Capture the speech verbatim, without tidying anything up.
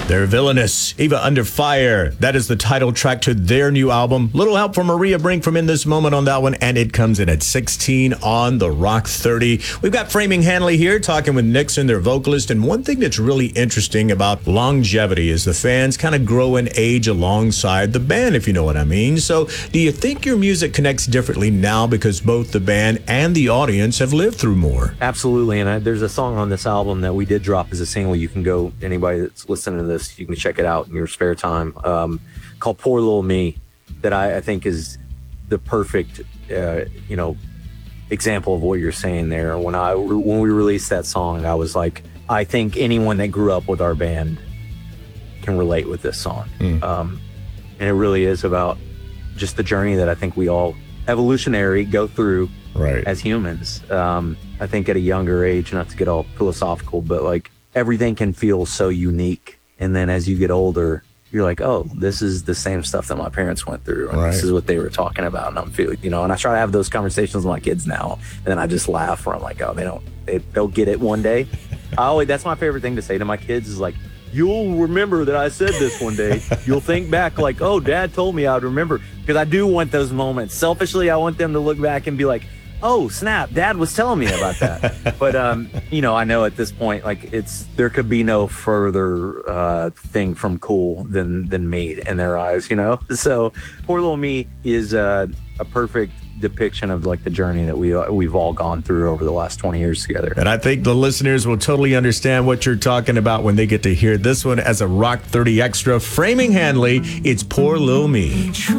They're Villainous, Eva Under Fire. That is the title track to their new album. Little help from Maria Brink from In This Moment on that one, and it comes in at sixteen on the Rock thirty. We've got Framing Hanley here talking with Nixon, their vocalist, and one thing that's really interesting about longevity is the fans kind of grow in age alongside the band, if you know what I mean. So do you think your music connects differently now because both the band and the audience have lived through more? Absolutely, and I, there's a song on this album that we did drop as a single. You can go, anybody that's listening to this, you can check it out in your spare time, um, called Poor Little Me, that I, I think is the perfect, uh, you know, example of what you're saying there. When I when we released that song, I was like, I think anyone that grew up with our band can relate with this song. Mm. Um, and it really is about just the journey that I think we all evolutionary go through right. as humans. Um, I think at a younger age, not to get all philosophical, but like everything can feel so unique. And then as you get older, you're like, oh, this is the same stuff that my parents went through. And right. this is what they were talking about. And I'm feeling, you know, and I try to have those conversations with my kids now. And then I just laugh where I'm like, oh, they don't, they, they'll get it one day. I always, that's my favorite thing to say to my kids is like, you'll remember that I said this one day. You'll think back like, oh, Dad told me I'd remember. Because I do want those moments. Selfishly, I want them to look back and be like, oh, snap, Dad was telling me about that. But, um, you know, I know at this point, like, it's, there could be no further uh, thing from cool than, than me in their eyes, you know? So Poor Little Me is uh, a perfect depiction of like the journey that we we've all gone through over the last twenty years together. And I think the listeners will totally understand what you're talking about when they get to hear this one as a Rock thirty extra. Framing Hanley, it's Poor Little Me.